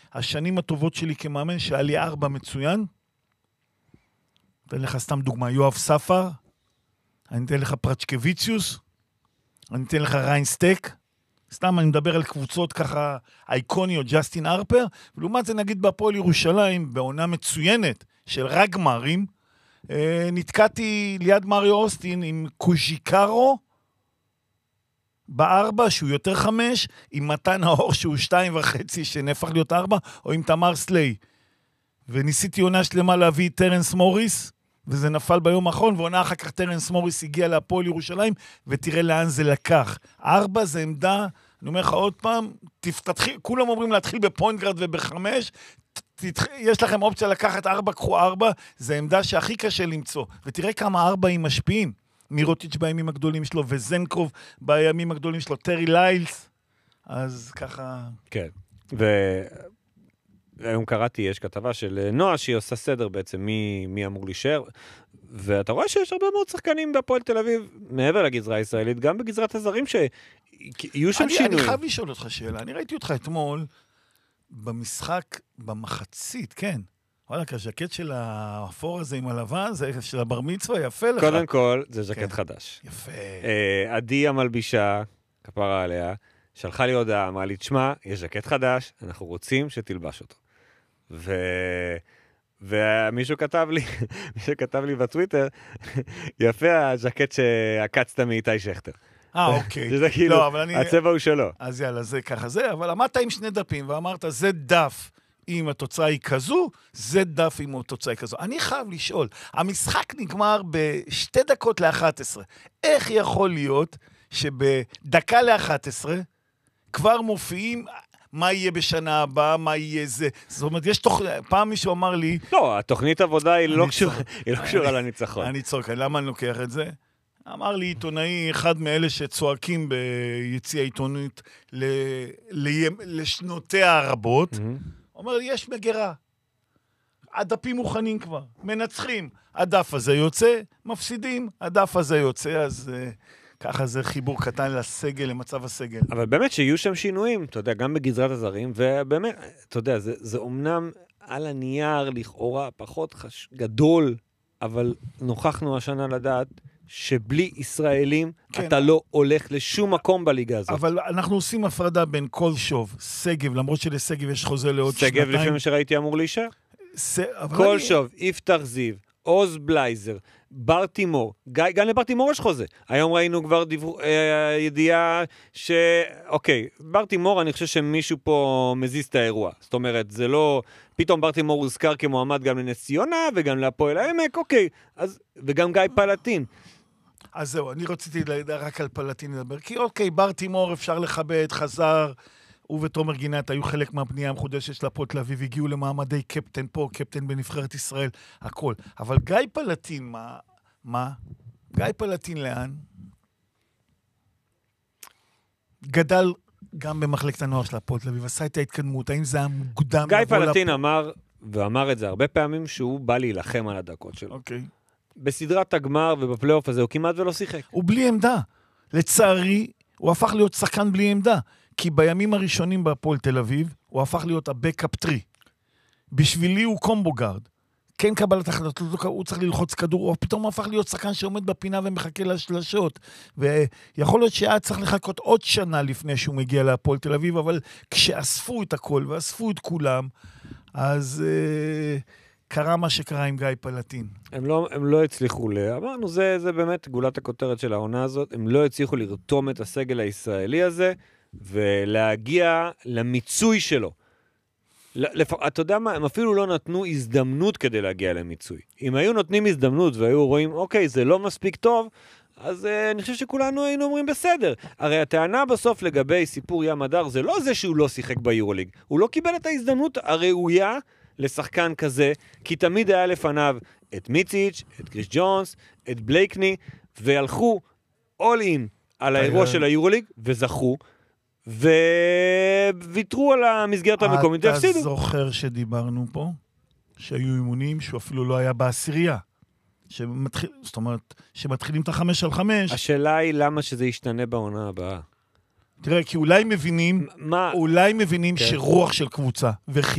השנים הטובות שלי כמאמן, שהיה לי 4 מצוין, אתן לך סתם דוגמה, יואב ספר, אני אתן לך פרצ'קוויציוס, אני אתן לך ריינסטק, סתם אני מדבר על קבוצות ככה אייקוניות, ג'סטין ארפר, ולעומת זה נגיד בהפועל ירושלים, בעונה מצוינת של רגמרים, נתקעתי ליד מריו אוסטין עם קוז'יקרו, ב4 שהוא יותר 5, עם מתן האור שהוא 2.5 שנהפך להיות 4, או עם תמר סליי. וניסיתי עונה שלמה להביא טרנס מוריס, וזה נפל ביום האחרון, ועונה אחר כך טרנס מוריס הגיע להפועל ירושלים, ותראה לאן זה לקח. 4 זה עמדה, אני אומר לך עוד פעם, כולם אומרים להתחיל בפוינט גארד וב5, יש לכם אופציה לקחת 4, קחו 4, זה עמדה שהכי קשה למצוא, ותראה כמה 4 הם משפיעים. מירוטיץ' בימים הגדולים שלו, וזנקוב בימים הגדולים שלו, טרי ליילס, אז ככה... כן, והיום קראתי, יש כתבה של נועה, שהיא עושה סדר בעצם מי אמור להישאר, ואתה רואה שיש הרבה מאוד שחקנים בהפועל תל אביב, מעבר לגזרה הישראלית, גם בגזרת הזרים שיהיו שם שינויים. אני חייב לשאול אותך שאלה, אני ראיתי אותך אתמול, במשחק, במחצית, כן, וואלה, הז'קט של האפור הזה עם הלבן, זה של הבר מצווה, יפה לך. קודם כל, זה ז'קט חדש. יפה. עדי המלבישה, כפרה עליה, שלחה לי הודעה, אמרה לי, תשמע, יש ז'קט חדש, אנחנו רוצים שתלבש אותו. ומישהו כתב לי בטוויטר, יפה הז'קט שעקצת מאיתי שכטר. אוקיי. שזה כאילו, הצבע הוא שלו. אז יאללה, זה ככה זה, אבל עמדת עם 2 דפים, ואמרת, זה דף. אם התוצאה היא כזו, זה דף אם התוצאה היא כזו. אני חייב לשאול, המשחק נגמר ב2:11. איך יכול להיות שבדקה ל11 כבר מופיעים מה יהיה בשנה הבאה, מה יהיה זה? זאת אומרת, יש פעם מישהו אמר לי... לא, התוכנית עבודה היא לא קשורה לניצחון. אני צוחק, למה אני לוקח את זה? אמר לי עיתונאי, אחד מאלה שצועקים ביציע העיתונות לשנותיה הרבות, אומר לי, יש מגרה. הדפים מוכנים כבר, מנצחים. הדף הזה יוצא, מפסידים, הדף הזה יוצא, אז ככה זה חיבור קטן לסגל, למצב הסגל. אבל באמת שיהיו שם שינויים, אתה יודע, גם בגזרת הזרים, ובאמת, אתה יודע, זה אומנם על הנייר, לכאורה, פחות גדול, אבל נוכחנו השנה לדעת, שבלי ישראלים כן. אתה לא הולך לשום מקום בליגה הזאת. אבל אנחנו עושים הפרדה בין כל שוב, סגב, למרות שלסגב יש חוזה לעוד שנתיים. סגב לפי מה שראיתי אמור להישאר? כל שוב, יפתח זיו, עוז בלייזר, בר תימור, גם לבר תימור יש חוזה. היום ראינו כבר ידיעה אוקיי, בר תימור אני חושב שמישהו פה מזיז את האירוע. זאת אומרת, זה לא... פתאום בר תימור הוזכר כמועמד גם לנס ציונה וגם להפועל העמק, אוקיי. אז, וגם גיא פלטין. אז זהו, אני רציתי רק על פלטין לדבר, כי אוקיי, בר תימור אפשר לכבד, חזר, הוא ותומר גינת היו חלק מהבנייה המחודשת של הפועל תל אביב, הגיעו למעמדי קפטן פה, קפטן בנבחרת ישראל, הכל. אבל גיא פלטין, מה? גיא פלטין לאן? גדל גם במחלקת הנוער של הפועל תל אביב, עשה את ההתקדמות, האם זה היה מוקדם? גיא פלטין אמר, ואמר את זה הרבה פעמים, שהוא בא להילחם על הדקות שלו. אוקיי. בסדרת הגמר ובפלייאוף הזה הוא כמעט ולא שיחק. הוא בלי עמדה. לצערי, הוא הפך להיות שחקן בלי עמדה. כי בימים הראשונים בהפועל תל אביב, הוא הפך להיות הבקאפ טרי. בשבילי הוא קומבו גארד. כן קבלת החלטות, הוא צריך ללחוץ כדור, הוא פתאום הפך להיות שחקן שעומד בפינה ומחכה לשלשות. ויכול להיות שהיה צריך לחכות עוד שנה לפני שהוא מגיע להפועל תל אביב, אבל כשאספו את הכל ואספו את כולם, אז... קרה מה שקרה עם גיא פלטין. הם לא הצליחו, אמרנו, זה באמת גולת הכותרת של העונה הזאת, הם לא הצליחו לרתום את הסגל הישראלי הזה, ולהגיע למיצוי שלו. אתה יודע מה, הם אפילו לא נתנו הזדמנות כדי להגיע למיצוי. אם היו נותנים הזדמנות והיו רואים, אוקיי, זה לא מספיק טוב, אז אני חושב שכולנו היינו אומרים בסדר. הרי הטענה בסוף לגבי סיפור ים הדר, זה לא זה שהוא לא שיחק ביורוליג. הוא לא קיבל את ההזדמנות הראויה, לשחקן כזה, כי תמיד היה לפניו את מיציץ', את קריס ג'ונס, את בלייקני, והלכו all in על האירוע של היורוליג, וזכו, וויתרו על המסגרת המקומית, והפסידו. אתה זוכר שדיברנו פה, שהיו אימונים שהוא אפילו לא היה בעשירייה, זאת אומרת, שמתחילים את ה5-5. השאלה היא למה שזה ישתנה בעונה הבאה. תראה, כי אולי מבינים שרוח של קבוצה,